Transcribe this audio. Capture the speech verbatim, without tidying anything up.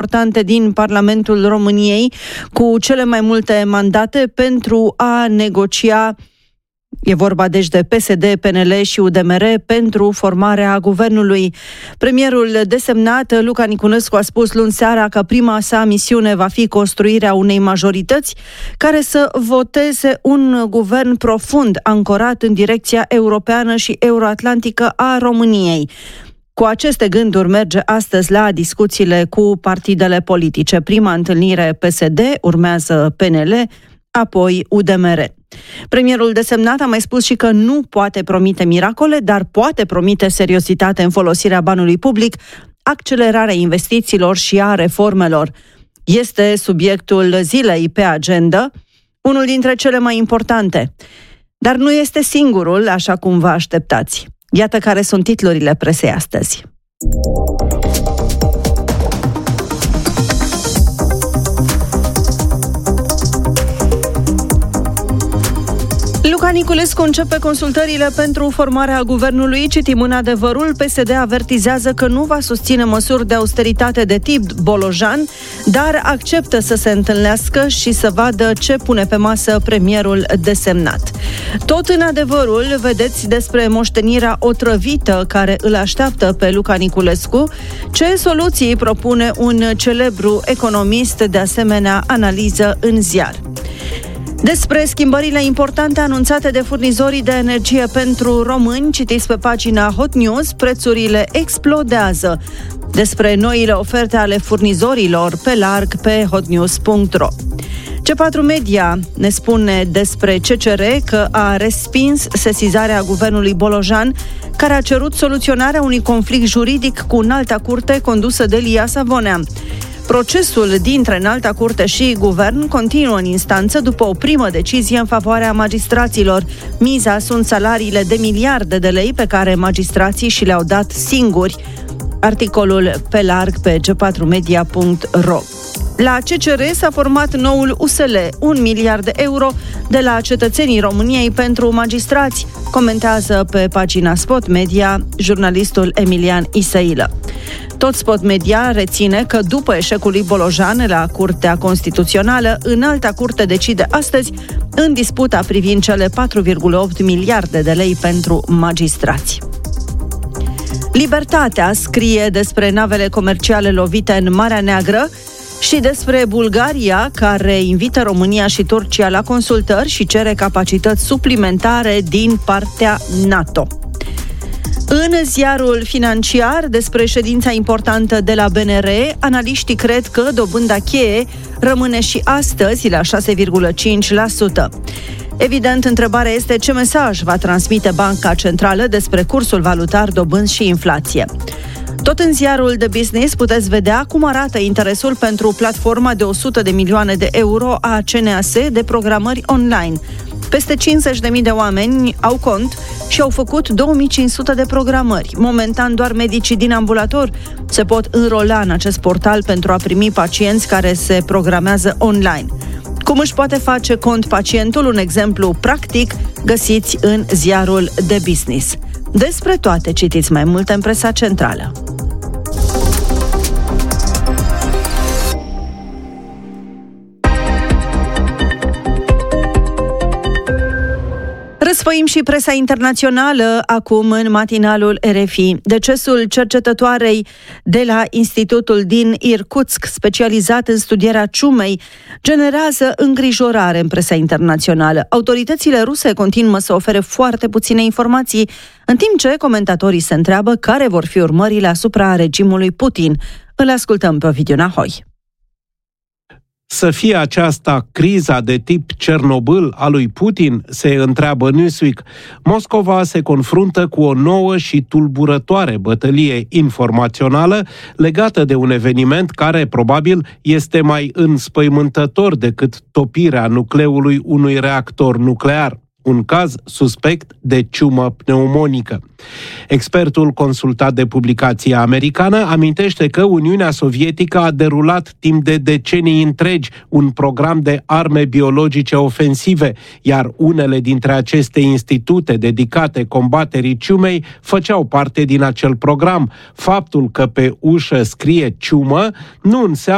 importante din Parlamentul României, cu cele mai multe mandate pentru a negocia. E vorba deci de P S D, P N L și U D M R pentru formarea guvernului. Premierul desemnat, Luca Niculescu, a spus luni seara că prima sa misiune va fi construirea unei majorități care să voteze un guvern profund ancorat în direcția europeană și euroatlantică a României. Cu aceste gânduri merge astăzi la discuțiile cu partidele politice. Prima întâlnire P S D, urmează P N L, apoi U D M R. Premierul desemnat a mai spus și că nu poate promite miracole, dar poate promite seriozitate în folosirea banului public, accelerarea investițiilor și a reformelor. Este subiectul zilei pe agenda, unul dintre cele mai importante. Dar nu este singurul, așa cum vă așteptați. Iată care sunt titlurile presei astăzi. Luca Niculescu începe consultările pentru formarea guvernului. Citim în Adevărul, P S D avertizează că nu va susține măsuri de austeritate de tip Bolojan, dar acceptă să se întâlnească și să vadă ce pune pe masă premierul desemnat. Tot în Adevărul vedeți despre moștenirea otrăvită care îl așteaptă pe Luca Niculescu, ce soluții propune un celebru economist, de asemenea analiză în ziar. Despre schimbările importante anunțate de furnizorii de energie pentru români, citiți pe pagina Hot News, prețurile explodează. Despre noile oferte ale furnizorilor pe larg pe hotnews punct ro. C patru Media ne spune despre C C R că a respins sesizarea guvernului Bolojan, care a cerut soluționarea unui conflict juridic cu Înalta Curte condusă de Lia Savonea. Procesul dintre Înalta Curte și Guvern continuă în instanță după o primă decizie în favoarea magistraților. Miza sunt salariile de miliarde de lei pe care magistrații și le-au dat singuri. Articolul pe larg pe g patru media punct ro. La C C R s-a format noul U S L, un miliard de euro de la cetățenii României pentru magistrați, comentează pe pagina Spot Media jurnalistul Emilian Isailă. Tot Spot Media reține că după eșecul lui Bolojan la Curtea Constituțională, Înalta Curte decide astăzi în disputa privind cele patru virgulă opt miliarde de lei pentru magistrați. Libertatea scrie despre navele comerciale lovite în Marea Neagră și despre Bulgaria, care invită România și Turcia la consultări și cere capacități suplimentare din partea NATO. În ziarul Financiar, despre ședința importantă de la B N R, analiștii cred că dobânda cheie rămâne și astăzi la șase virgulă cinci la sută. Evident, întrebarea este ce mesaj va transmite Banca Centrală despre cursul valutar, dobânzi și inflație. Tot în ziarul de Business puteți vedea cum arată interesul pentru platforma de o sută de milioane de euro a C N A S de programări online. Peste cincizeci de mii de oameni au cont și au făcut două mii cinci sute de programări. Momentan, doar medicii din ambulator se pot înrola în acest portal pentru a primi pacienți care se programează online. Cum își poate face cont pacientul, un exemplu practic, găsiți în ziarul de Business. Despre toate citiți mai multe în presa centrală. Răsfoim și presa internațională acum în matinalul R F I. Decesul cercetătoarei de la Institutul din Irkutsk, specializat în studierea ciumei, generează îngrijorare în presa internațională. Autoritățile ruse continuă să ofere foarte puține informații, în timp ce comentatorii se întreabă care vor fi urmările asupra regimului Putin. Îl ascultăm pe Ovidiu Nahoi. Să fie aceasta criza de tip Cernobâl a lui Putin, se întreabă Newsweek. Moscova se confruntă cu o nouă și tulburătoare bătălie informațională legată de un eveniment care probabil este mai înspăimântător decât topirea nucleului unui reactor nuclear. Un caz suspect de ciumă pneumonică. Expertul consultat de publicația americană amintește că Uniunea Sovietică a derulat timp de decenii întregi un program de arme biologice ofensive, iar unele dintre aceste institute dedicate combaterii ciumei făceau parte din acel program. Faptul că pe ușă scrie ciumă nu înseamnă